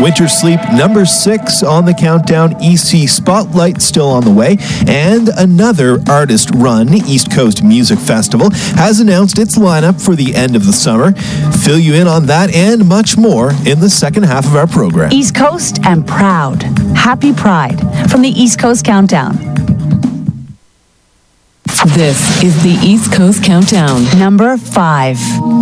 Winter Sleep number 6 on the countdown. EC Spotlight still on the way. And another artist-run East Coast Music Festival has announced its lineup for the end of the summer. Fill you in on that and much more in the second half of our program. East Coast and proud. Happy Pride from the East Coast Countdown. This is the East Coast Countdown. Number 5.